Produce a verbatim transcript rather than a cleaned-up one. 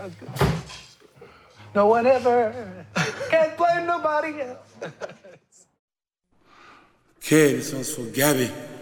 That's good. No one ever. Can't blame nobody else. Kid, this one's for Gabby.